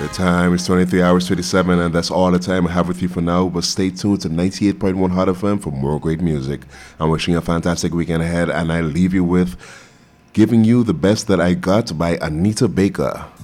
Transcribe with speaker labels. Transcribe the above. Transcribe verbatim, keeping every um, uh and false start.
Speaker 1: The time is twenty-three hours twenty-seven, and that's all the time I have with you for now. But stay tuned to ninety-eight point one Hot F M for more great music. I'm wishing you a fantastic weekend ahead, and I leave you with Giving You the Best That I Got by Anita Baker.